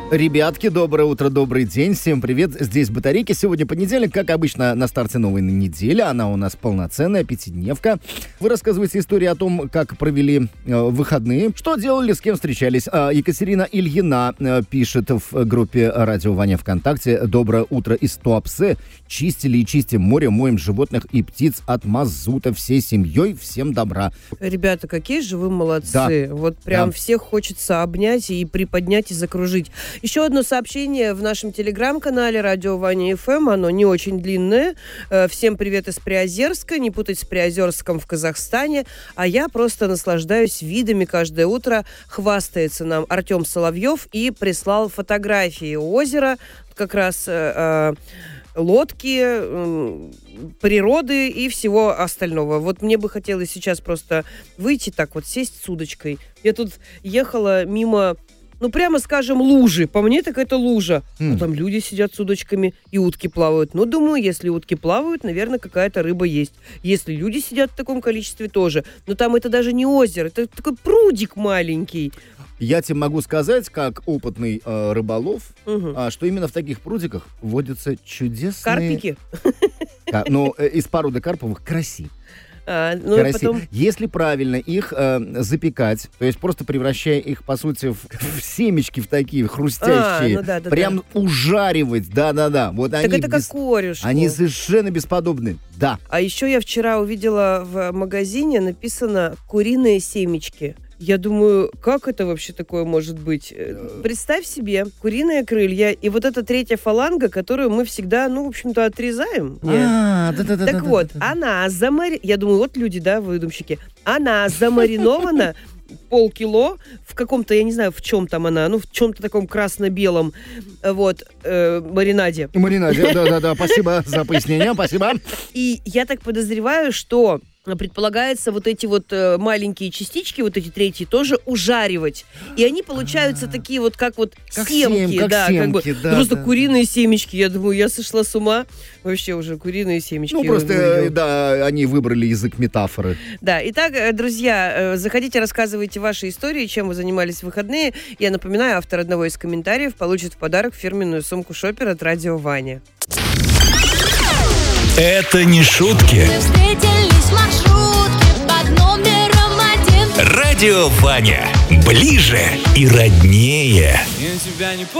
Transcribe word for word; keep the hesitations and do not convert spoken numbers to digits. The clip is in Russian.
Ребятки, доброе утро, добрый день, всем привет, здесь Батарейки. Сегодня понедельник, как обычно, на старте новой недели, она у нас полноценная, пятидневка. Вы рассказываете истории о том, как провели э, выходные, что делали, с кем встречались. А, Екатерина Ильина э, пишет в группе «Радио Ваня» ВКонтакте: «Доброе утро из Туапсе. Чистили и чистим море, моем животных и птиц от мазута всей семьей. Всем добра». Ребята, какие же вы молодцы. Да. Вот прям Да. всех хочется обнять и приподнять и закружить. Еще одно сообщение в нашем телеграм-канале «Радио Ваня эф эм». Оно не очень длинное. Всем привет из Приозерска. Не путать с Приозерском в Казахстане. А я просто наслаждаюсь видами каждое утро. Хвастается нам Артем Соловьев и прислал фотографии озера. Как раз... Э, лодки, природы и всего остального. Вот мне бы хотелось сейчас просто выйти так вот, сесть с удочкой. Я тут ехала мимо, ну, прямо скажем, лужи. По мне, так это лужа. Mm. А там люди сидят с удочками и утки плавают. Ну, думаю, если утки плавают, наверное, какая-то рыба есть. Если люди сидят в таком количестве, тоже. Но там это даже не озеро, это такой прудик маленький. Я тебе могу сказать, как опытный э, рыболов, Угу. а, что именно в таких прудиках водятся чудесные... Карпики? Да, ну, э, из породы карповых караси. А, ну, и Караси. потом... Если правильно их э, запекать, то есть просто превращая их, по сути, в, в семечки в такие хрустящие, А, ну да, да, прям да. ужаривать, да-да-да. Вот Так они это без- как корюшку. Они совершенно бесподобны, да. А еще я вчера увидела в магазине написано «куриные семечки». Я думаю, как это вообще такое может быть? Представь себе, куриные крылья и вот эта третья фаланга, которую мы всегда, ну, в общем-то, отрезаем. Нет. А, да-да-да. Так вот, она замари... Я думаю, вот люди, да, выдумщики. Она замаринована полкило в каком-то, я не знаю, в чем там она, ну, в чем-то таком красно-белом, вот, э, маринаде. Маринаде, да-да-да, спасибо за пояснение, спасибо. И я так подозреваю, что предполагается вот эти вот э, маленькие частички, вот эти третьи, тоже ужаривать. И они получаются А-а-а. такие вот, как вот как семки. Сем, как да, семки, как бы, да, просто да, куриные семечки. Я думаю, я сошла с ума. Вообще уже куриные семечки. Ну, просто, э, да, они выбрали язык метафоры. Да, итак, друзья, заходите, рассказывайте ваши истории, чем вы занимались в выходные. Я напоминаю, автор одного из комментариев получит в подарок фирменную сумку Шопер от Радио Ваня. Это не шутки. Мы встретились в маршрутке под номером один. Радио Ваня. Ближе и роднее. Я тебя не